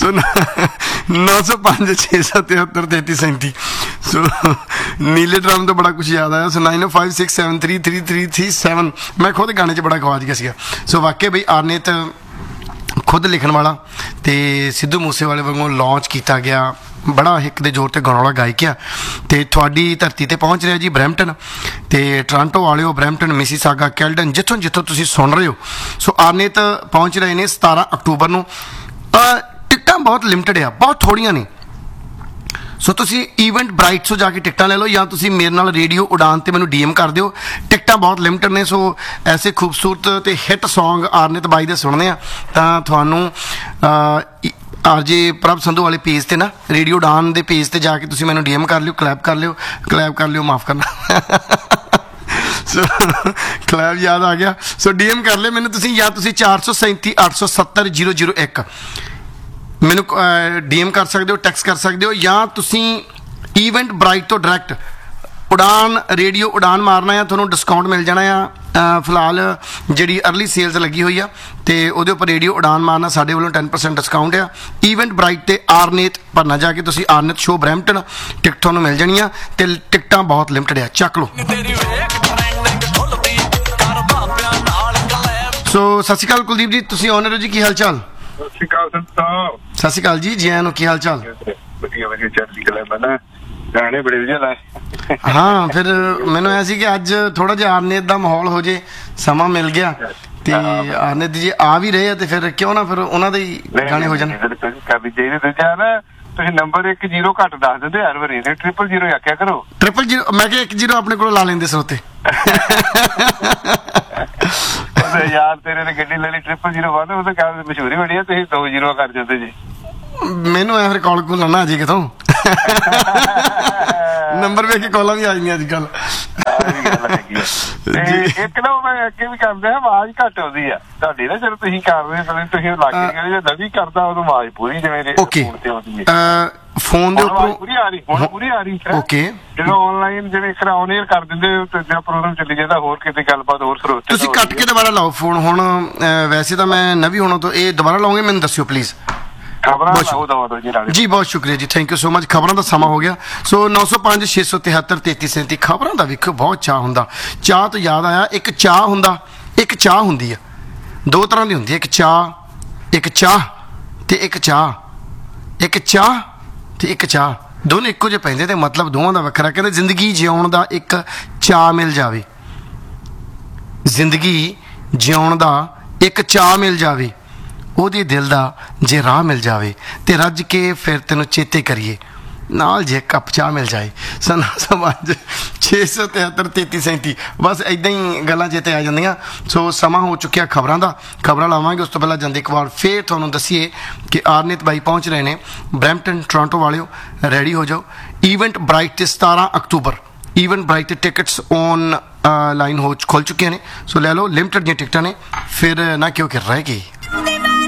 सो 905-673-3337। सो नीले ड्रम तो बड़ा कुछ याद आया। सो 9056733337 मैं खुद गाने च बड़ा गवाच गया। सो वाकई बई आरनेत खुद लिखण वाला ते सिद्धू मूसेवाले वांगू लॉन्च किया गया बड़ा हिक दे जोर ते गाने वाला गायक आ। ते तुहाडी धरती ते पहुँच रहा जी ब्रैम्पटन ते टोरंटो वालिओ, ब्रैम्पटन, मिसीसागा, कैल्डन, जिथों जिथों तुसीं सुन रहे हो। सो आरनेत पहुँच रहे ने 17 अक्टूबर नूं। टिकटां बहुत लिमिटेड आ, बहुत थोड़ियां ने। सो तुसी इवेंट ब्राइट्स जाके टिकटां ले लो या तुसी मेरे नाल रेडियो उड़ान ते मैनूं DM कर दिओ। टिकटां बहुत लिमिटेड ने। सो ऐसे खूबसूरत ते हिट सॉन्ग आरनेत बाई दे सुनने आ तां तुहानूं RJ प्रभ संधू वाले पेज ते ना, रेडियो उड़ान दे पेज ते जाके तुसी मैनूं DM कर लिओ, क्लैप कर लिओ, माफ़ करना सो क्लैप याद आ गया। सो DM कर ले मैनूं तुसी, या तुसी 437 870 001 मैनू DM कर सकते हो, टैक्स कर सकते हो, या तुसी इवेंट ब्राइट तो डायरैक्ट उड़ान रेडियो उड़ान मारना है, थोड़ा डिस्काउंट मिल जाना है। फिलहाल जी अर्ली सेल्स लगी हुई है तो वो उपर रेडियो उड़ान मारना साढ़े वालों 10% डिस्काउंट है। इवेंट ब्राइट ते आरनेत भरना जाके तुसी आरनेत शो ब्रैम्पटन टिकट थोड़ा मिल जानिया ते टिकटां बहुत लिमिटेड है, चक लो। सो सत श्री अकाल कुलदीप जी, तुसी ऑनर हो जी, की हाल चाल? सत श्री अकाल जी, जी आया की हाल चाल? गाने बड़े वधिया लाए। हाँ फिर मैनू ऐ सी कि अज थोड़ा जिहा आरनेत दा माहौल हो जे, समा मिल गया ते आरनेत जी आ भी रहे ते फिर क्यों ना फिर उन्हां दे गाने हो जाण। करनी चाहिए दूजा ना, तुसीं नंबर 1 0 घट दस दिंदे हर वारी, 000 आख्या करो। 000 मैं कि 1 0 अपने को ला लेंदे सरोते यार तेरे ने गड्डी ले ली 000 बाद वो तो मशहूरी बड़ी है, तुसीं 2 0 कर दिंदे जी। मैनू ऐ फिर कॉल कूल लाना अजे कितों नंबर वेख के कॉलां भी आ जांदियां अजकल। एक ना मैं अगे भी करदे आवाज घट आउंदी आ तुहाडी ना, चलो तुसीं कर रहे हो तुसीं लागे गए जे नवी करदा उदों आवाज पूरी जिवें ओके फोन दे उपर पूरी आ रही, हुण पूरी आ रही ओके। ਜਦੋਂ ਆਨਲਾਈਨ ਜਿਵੇਂ ਇੱਕ ਔਨ 에ਅਰ ਕਰ ਦਿੰਦੇ ਤੇ ਜਾਂ ਪ੍ਰੋਗਰਾਮ ਚੱਲੀ ਜਾਂਦਾ ਹੋਰ ਕਿਤੇ ਗੱਲਬਾਤ ਹੋਰ ਸਰੋਤ ਤੁਸੀਂ ਕੱਟ ਕੇ ਦੁਬਾਰਾ ਲਾਓ ਫੋਨ। ਹੁਣ ਵੈਸੇ ਤਾਂ ਮੈਂ ਨਵੀਂ ਹੋਣਾ ਤੋਂ ਇਹ ਦੁਬਾਰਾ ਲਾਉਂਗੇ, ਮੈਨੂੰ ਦੱਸਿਓ ਪਲੀਜ਼। जी बहुत शुक्रिया जी, थैंक यू सो मच। खबरों का समा हो गया। सो 905 673 3337 खबरों का वेखो बहुत चाह होंदा। चाह तो याद आया, एक चाह होंदा, एक चाह होंदी है, दो तरह की होंदी है, एक चाह ते एक चाह, एक चाह ते एक चाह, दोनों इक्को जे पैंदे ते मतलब दोवां दा वखरा। कहंदे जिंदगी जिउण दा एक चाह मिल जावे, जिंदगी जिउण दा एक चाह मिल जावे, ਉਹਦੇ ਦਿਲ ਦਾ ਜੇ ਰਾਹ ਮਿਲ ਜਾਵੇ ਤੇ ਰੱਜ ਕੇ ਫਿਰ ਤੈਨੂੰ ਚੇਤੇ ਕਰੀਏ ਨਾਲ ਜੇ ਕੱਪ ਚਾਹ ਮਿਲ ਜਾਏ। 905 673 3337 ਬਸ ਇੱਦਾਂ ਹੀ ਗੱਲਾਂ ਚੇਤੇ ਆ ਜਾਂਦੀਆਂ। ਸੋ ਸਮਾਂ ਹੋ ਚੁੱਕਿਆ ਖਬਰਾਂ ਦਾ, ਖਬਰਾਂ ਲਾਵਾਂਗੇ। ਉਸ ਤੋਂ ਪਹਿਲਾਂ ਜਾਂਦੇ ਇੱਕ ਵਾਰ ਫਿਰ ਤੁਹਾਨੂੰ ਦੱਸੀਏ ਕਿ ਆਰਨੇਤ ਬਾਈ ਪਹੁੰਚ ਰਹੇ ਨੇ ਬਰੈਂਪਟਨ ਟੋਰਾਂਟੋ ਵਾਲਿਓ, ਰੈਡੀ ਹੋ ਜਾਓ। ਇਵੈਂਟ ਬ੍ਰਾਈਟ ਤੇ 17 ਅਕਤੂਬਰ इवेंट ब्राइट के टिकट्स ऑन लाइन हो खुल चुके हैं। सो ले लो, लिमिटेड दी टिकटां ने, फिर ना क्यों कर रहेगी।